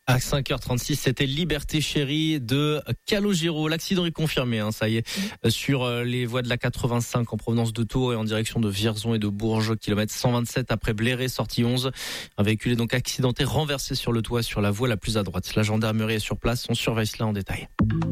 À 5h36, c'était Liberté Chérie de Calogero. L'accident est confirmé, ça y est, sur les voies de la 85 en provenance de Tours et en direction de Vierzon et de Bourges, kilomètre 127 après Bléré, sortie 11. Un véhicule est donc accidenté, renversé sur le toit sur la voie la plus à droite. La gendarmerie est sur place, on surveille cela en détail.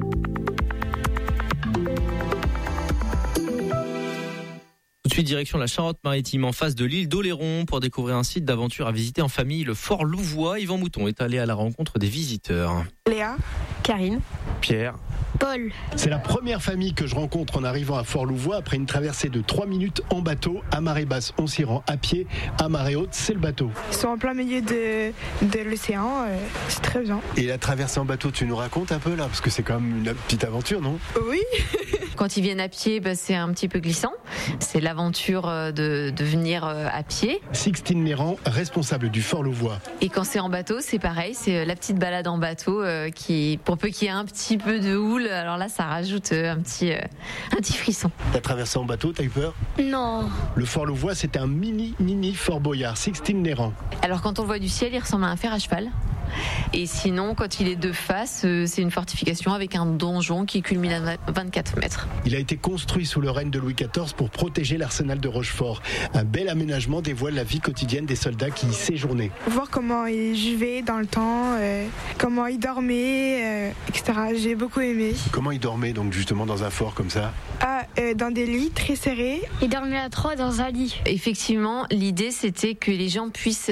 Tout de suite, direction la Charente-Maritime, en face de l'île d'Oléron, pour découvrir un site d'aventure à visiter en famille, le Fort Louvois. Yvan Mouton est allé à la rencontre des visiteurs. Léa, Karine, Pierre, Paul. C'est la première famille que je rencontre en arrivant à Fort-Louvois après une traversée de 3 minutes en bateau. À marée basse, on s'y rend à pied. À marée haute, c'est le bateau. Ils sont en plein milieu de l'océan, c'est très bien. Et la traversée en bateau, tu nous racontes un peu là? Parce que c'est quand même une petite aventure, non? Oui. Quand ils viennent à pied, c'est un petit peu glissant. C'est l'aventure de venir à pied. Sixtine Néran, responsable du Fort-Louvois. Et quand c'est en bateau, c'est pareil. C'est la petite balade en bateau qui, pour peu qu'il y ait un petit peu de houle, alors là, ça rajoute un petit frisson. T'as traversé en bateau, t'as eu peur? Non. Le Fort-Louvois, c'est un mini Fort Boyard, Sixtine Néran. Alors quand on le voit du ciel, il ressemble à un fer à cheval. Et sinon, quand il est de face, c'est une fortification avec un donjon qui culmine à 24 mètres. Il a été construit sous le règne de Louis XIV pour protéger l'arsenal de Rochefort. Un bel aménagement dévoile la vie quotidienne des soldats qui y séjournaient. Voir comment ils vivaient dans le temps, comment ils dormaient, etc. J'ai beaucoup aimé. Comment ils dormaient donc justement dans un fort comme ça? Dans des lits très serrés. Ils dormaient à 3 dans un lit. Effectivement, l'idée c'était que les gens puissent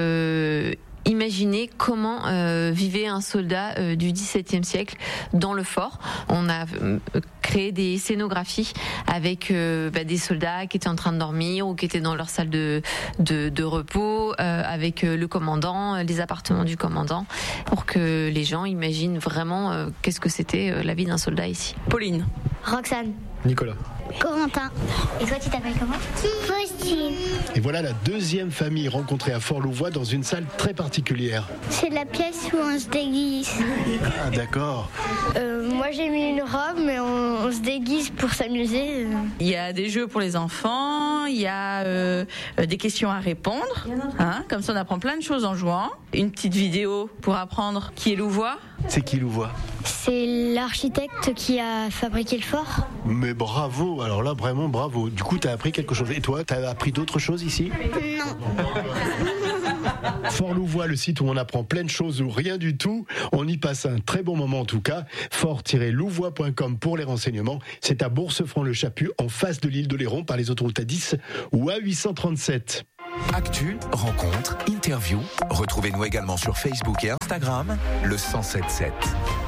imaginer comment vivait un soldat du XVIIe siècle dans le fort. On a créé des scénographies avec des soldats qui étaient en train de dormir ou qui étaient dans leur salle de repos, avec le commandant, les appartements du commandant, pour que les gens imaginent vraiment qu'est-ce que c'était la vie d'un soldat ici. Pauline. Roxane. Nicolas. Corentin. Et toi, tu t'appelles comment? Faustine. Et voilà la deuxième famille rencontrée à Fort-Louvois dans une salle très particulière. C'est la pièce où on se déguise. Ah d'accord. Moi j'ai mis une robe, mais on se déguise pour s'amuser. Il y a des jeux pour les enfants, il y a des questions à répondre. Comme ça on apprend plein de choses en jouant. Une petite vidéo pour apprendre qui est Louvois. C'est qui Louvois? C'est l'architecte qui a fabriqué le fort. Mais bravo, alors là vraiment bravo. Du coup t'as appris quelque chose. Et toi, t'as appris d'autres choses ici? Non. Fort-Louvois, le site où on apprend plein de choses ou rien du tout. On y passe un très bon moment en tout cas. fort-louvois.com pour les renseignements. C'est à Bourse-Franc-le-Chaput, en face de l'île d'Oléron, par les autoroutes A10 ou A837. Actu, rencontre, interview. Retrouvez-nous également sur Facebook et Instagram, le 107.7.